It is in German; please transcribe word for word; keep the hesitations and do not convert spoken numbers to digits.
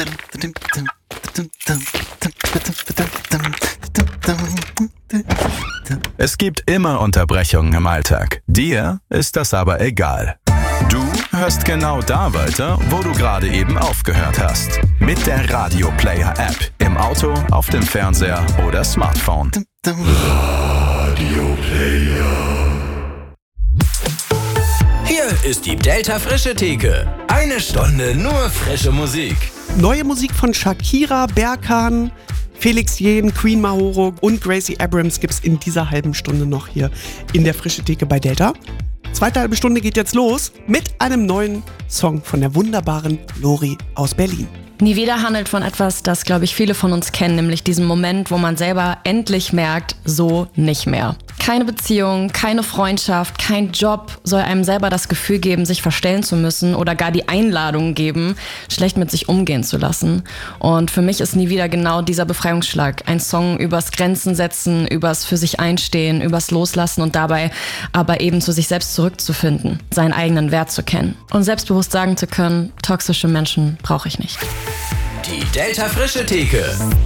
Es gibt immer Unterbrechungen im Alltag. Dir ist das aber egal. Du hörst genau da weiter, wo du gerade eben aufgehört hast. Mit der Radio Player App. Im Auto, auf dem Fernseher oder Smartphone. Radio Player. Hier ist die Delta Frische Theke. Eine Stunde nur frische Musik. Neue Musik von Shakira, Berkan, Felix Jähn, Queen Mahoro und Gracie Abrams gibt's in dieser halben Stunde noch hier in der Frische Theke bei Delta. Zweite halbe Stunde geht jetzt los mit einem neuen Song von der wunderbaren Lori aus Berlin. Nie wieder handelt von etwas, das, glaube ich, viele von uns kennen, nämlich diesen Moment, wo man selber endlich merkt, so nicht mehr. Keine Beziehung, keine Freundschaft, kein Job soll einem selber das Gefühl geben, sich verstellen zu müssen oder gar die Einladung geben, schlecht mit sich umgehen zu lassen. Und für mich ist Nie wieder genau dieser Befreiungsschlag. Ein Song übers Grenzen setzen, übers für sich einstehen, übers Loslassen und dabei aber eben zu sich selbst zurückzufinden, seinen eigenen Wert zu kennen und selbstbewusst sagen zu können, toxische Menschen brauche ich nicht. Die Delta Frische Theke.